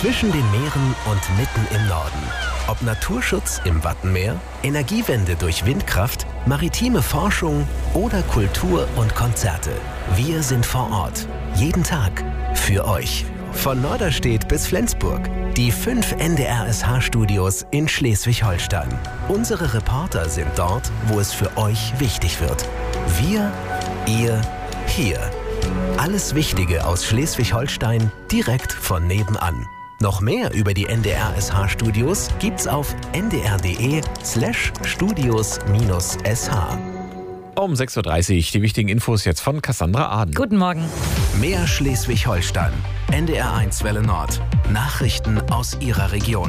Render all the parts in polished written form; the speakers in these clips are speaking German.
Zwischen den Meeren und mitten im Norden. Ob Naturschutz im Wattenmeer, Energiewende durch Windkraft, maritime Forschung oder Kultur und Konzerte. Wir sind vor Ort. Jeden Tag. Für euch. Von Norderstedt bis Flensburg. Die 5 NDR-SH-Studios in Schleswig-Holstein. Unsere Reporter sind dort, wo es für euch wichtig wird. Wir, ihr, hier. Alles Wichtige aus Schleswig-Holstein direkt von nebenan. Noch mehr über die NDR-SH-Studios gibt's auf ndr.de/studios-sh. Um 6.30 Uhr die wichtigen Infos jetzt von Cassandra Aden. Guten Morgen. Mehr Schleswig-Holstein. NDR1 Welle Nord. Nachrichten aus Ihrer Region.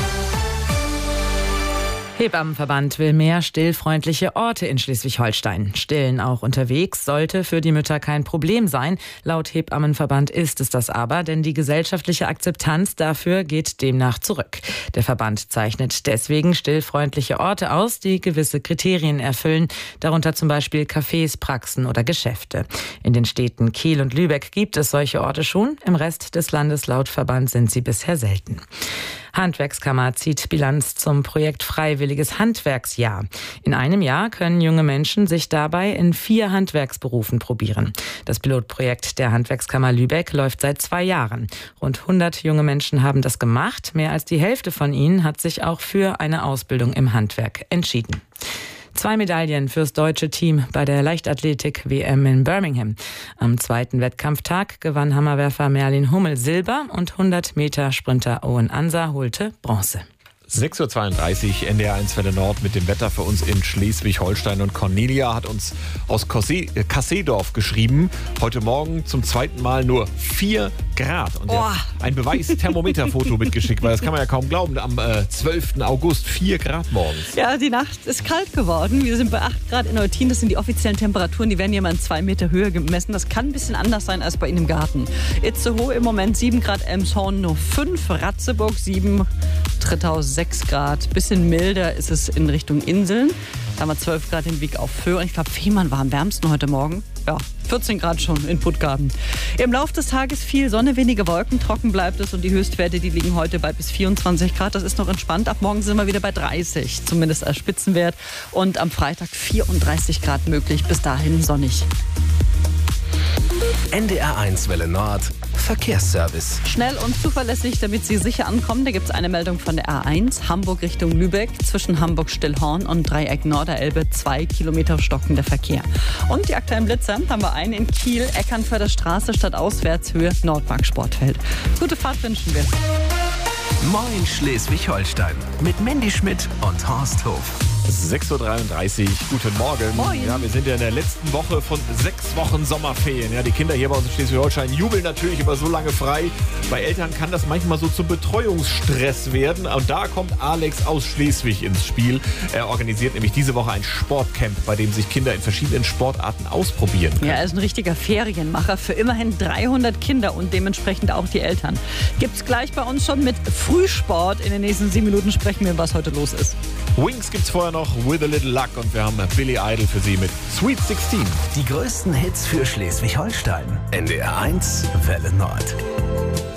Hebammenverband will mehr stillfreundliche Orte in Schleswig-Holstein. Stillen auch unterwegs sollte für die Mütter kein Problem sein. Laut Hebammenverband ist es das aber, denn die gesellschaftliche Akzeptanz dafür geht demnach zurück. Der Verband zeichnet deswegen stillfreundliche Orte aus, die gewisse Kriterien erfüllen, darunter zum Beispiel Cafés, Praxen oder Geschäfte. In den Städten Kiel und Lübeck gibt es solche Orte schon. Im Rest des Landes laut Verband sind sie bisher selten. Handwerkskammer zieht Bilanz zum Projekt Freiwilliges Handwerksjahr. In einem Jahr können junge Menschen sich dabei in 4 Handwerksberufen probieren. Das Pilotprojekt der Handwerkskammer Lübeck läuft seit 2 Jahren. Rund 100 junge Menschen haben das gemacht. Mehr als die Hälfte von ihnen hat sich auch für eine Ausbildung im Handwerk entschieden. 2 Medaillen fürs deutsche Team bei der Leichtathletik-WM in Birmingham. Am 2. Wettkampftag gewann Hammerwerfer Merlin Hummel Silber und 100-Meter-Sprinter Owen Ansa holte Bronze. 6.32 Uhr, NDR1 Welle Nord mit dem Wetter für uns in Schleswig-Holstein. Und Cornelia hat uns aus Kasseedorf geschrieben. Heute Morgen zum 2. Mal nur 4 Grad. Und er hat ein Beweis-Thermometerfoto mitgeschickt, weil das kann man ja kaum glauben. Am 12. August 4 Grad morgens. Ja, die Nacht ist kalt geworden. Wir sind bei 8 Grad in Eutin. Das sind die offiziellen Temperaturen. Die werden hier mal in 2 Meter Höhe gemessen. Das kann ein bisschen anders sein als bei Ihnen im Garten. Itzehoe im Moment 7 Grad, Elmshorn nur 5, Ratzeburg 7, Trittau 6 Grad. Bisschen milder ist es in Richtung Inseln. Da haben wir 12 Grad in Wieg auf Föhr. Und ich glaube, Fehmarn war am wärmsten heute Morgen. Ja, 14 Grad schon in Puttgarden. Im Laufe des Tages viel Sonne, wenige Wolken, trocken bleibt es und die Höchstwerte, die liegen heute bei bis 24 Grad. Das ist noch entspannt. Ab morgen sind wir wieder bei 30, zumindest als Spitzenwert. Und am Freitag 34 Grad möglich. Bis dahin sonnig. NDR1 Welle Nord. Verkehrsservice. Schnell und zuverlässig, damit Sie sicher ankommen. Da gibt es eine Meldung von der A1, Hamburg Richtung Lübeck, zwischen Hamburg-Stillhorn und Dreieck Norderelbe, 2 Kilometer stockender Verkehr. Und die aktuellen Blitzer haben wir einen in Kiel, Eckernförder Straße, statt Auswärtshöhe, Nordmark Sportfeld. Gute Fahrt wünschen wir. Moin Schleswig-Holstein mit Mandy Schmidt und Horst Hof. 6.33 Uhr, guten Morgen. Moin. Ja, wir sind ja in der letzten Woche von 6 Wochen Sommerferien. Ja, die Kinder hier bei uns in Schleswig-Holstein jubeln natürlich über so lange frei. Bei Eltern kann das manchmal so zum Betreuungsstress werden. Und da kommt Alex aus Schleswig ins Spiel. Er organisiert nämlich diese Woche ein Sportcamp, bei dem sich Kinder in verschiedenen Sportarten ausprobieren können. Ja, er ist ein richtiger Ferienmacher für immerhin 300 Kinder und dementsprechend auch die Eltern. Gibt's gleich bei uns schon mit Frühsport. In den nächsten 7 Minuten sprechen wir, was heute los ist. Wings gibt's vorher noch, With a Little Luck, und wir haben Billy Idol für Sie mit Sweet 16. Die größten Hits für Schleswig-Holstein. NDR1 Welle Nord.